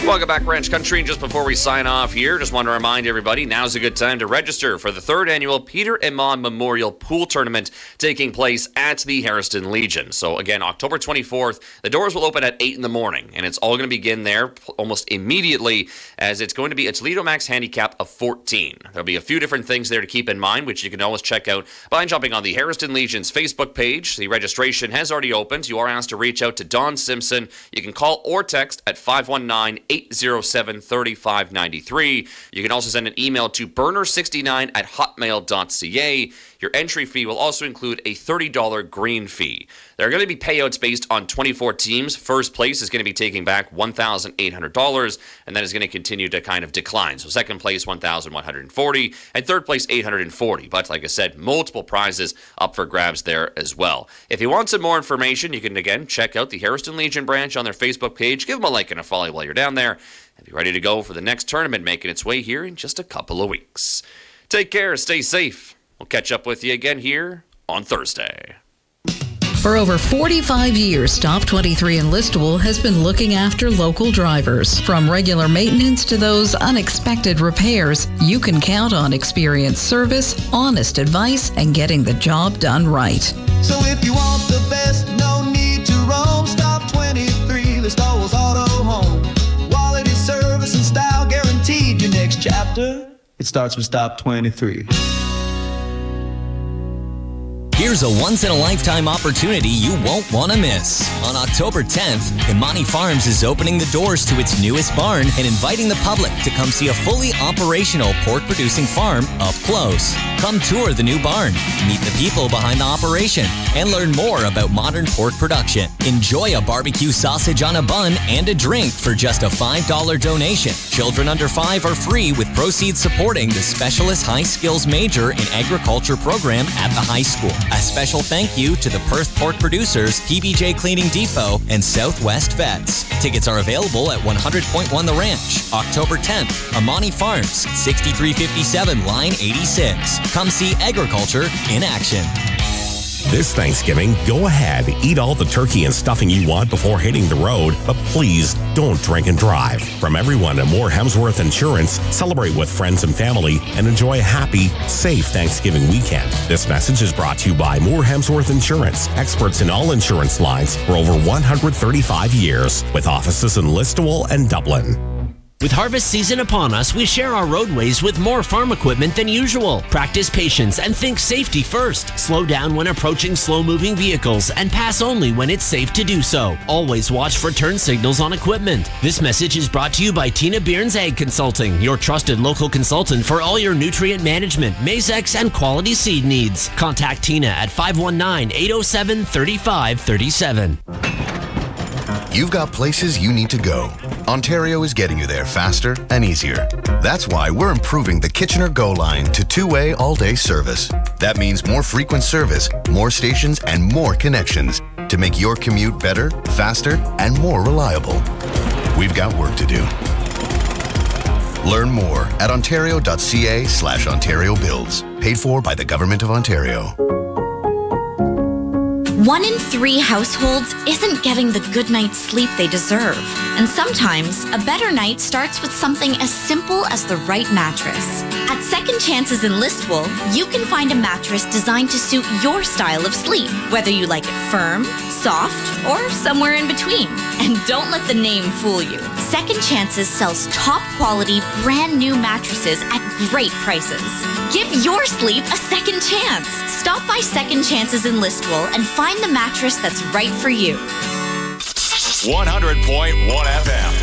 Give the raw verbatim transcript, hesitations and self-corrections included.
Welcome back, Ranch Country. And just before we sign off here, just want to remind everybody, now's a good time to register for the third annual Peter Emond Memorial Pool Tournament taking place at the Harrison Legion. So again, October twenty-fourth, the doors will open at eight in the morning, and it's all going to begin there almost immediately, as it's going to be a Toledo Max handicap of fourteen. There'll be a few different things there to keep in mind, which you can always check out by jumping on the Harrison Legion's Facebook page. The registration has already opened. You are asked to reach out to Don Simpson. You can call or text at five one nine, eight zero seven, three five nine three. You can also send an email to burner sixty-nine at hotmail dot c a. Your entry fee will also include a thirty dollars green fee. There are going to be payouts based on twenty-four teams. First place is going to be taking back one thousand eight hundred dollars, and that is going to continue to kind of decline. So second place, one thousand one hundred forty dollars, and third place, eight hundred forty dollars. But like I said, multiple prizes up for grabs there as well. If you want some more information, you can, again, check out the Harrison Legion branch on their Facebook page. Give them a like and a follow while you're down there, and be ready to go for the next tournament making its way here in just a couple of weeks. Take care, stay safe. We'll catch up with you again here on Thursday. For over forty-five years, Stop twenty-three in Listowel has been looking after local drivers. From regular maintenance to those unexpected repairs, you can count on experienced service, honest advice, and getting the job done right. So if you want the best, no need to roam. Stop twenty-three, Listowel's Auto Home. Quality service and style guaranteed. Your next chapter, it starts with Stop twenty-three. Here's a once-in-a-lifetime opportunity you won't want to miss. On October tenth, Imani Farms is opening the doors to its newest barn and inviting the public to come see a fully operational pork-producing farm up close. Come tour the new barn, meet the people behind the operation, and learn more about modern pork production. Enjoy a barbecue sausage on a bun and a drink for just a five dollars donation. Children under five are free, with proceeds supporting the Specialist High Skills Major in Agriculture program at the high school. A special thank you to the Perth Pork Producers, P B J Cleaning Depot, and Southwest Vets. Tickets are available at one hundred point one The Ranch. October tenth, Imani Farms, sixty-three fifty-seven Line eighty-six. Come see agriculture in action. This Thanksgiving, go ahead, eat all the turkey and stuffing you want before hitting the road, but please don't drink and drive. From everyone at Moore Hemsworth Insurance, celebrate with friends and family and enjoy a happy, safe Thanksgiving weekend. This message is brought to you by Moore Hemsworth Insurance, experts in all insurance lines for over one hundred thirty-five years, with offices in Listowel and Dublin. With harvest season upon us, we share our roadways with more farm equipment than usual. Practice patience and think safety first. Slow down when approaching slow-moving vehicles and pass only when it's safe to do so. Always watch for turn signals on equipment. This message is brought to you by Tina Bearns Ag Consulting, your trusted local consultant for all your nutrient management, Mazex, and quality seed needs. Contact Tina at five one nine, eight oh seven, three five three seven. You've got places you need to go. Ontario is getting you there faster and easier. That's why we're improving the Kitchener Go line to two-way all-day service. That means more frequent service, more stations, and more connections to make your commute better, faster, and more reliable. We've got work to do. Learn more at ontario.ca slash Ontario Builds. Paid for by the Government of Ontario. One in three households isn't getting the good night's sleep they deserve. And sometimes, a better night starts with something as simple as the right mattress. At Second Chances in Listowel, you can find a mattress designed to suit your style of sleep, whether you like it firm, soft, or somewhere in between. And don't let the name fool you. Second Chances sells top-quality, brand-new mattresses at great prices. Give your sleep a second chance. Stop by Second Chances in Listowel and find the mattress that's right for you. one hundred point one F M.